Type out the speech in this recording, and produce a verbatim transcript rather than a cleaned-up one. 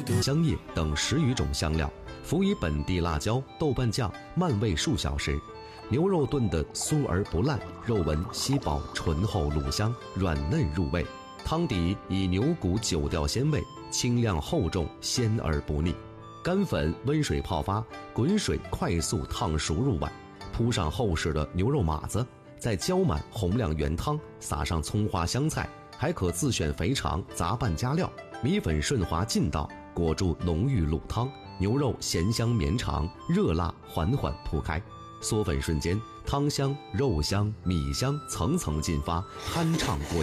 香叶等十余种香料，辅以本地辣椒、豆瓣酱慢煨数小时。牛肉炖得酥而不烂，肉纹稀薄，醇厚卤香，软嫩入味。汤底以牛骨酒调鲜味，清亮厚重，鲜而不腻。干粉温水泡发，滚水快速烫熟入碗，铺上厚实的牛肉码子，再浇满红亮原汤，撒上葱花香菜，还可自选肥肠，杂拌加料。米粉顺滑劲道，裹住浓郁卤汤，牛肉咸香绵长，热辣缓缓铺开。嗦粉瞬间，汤香、肉香、米香层层进发，酣畅过瘾。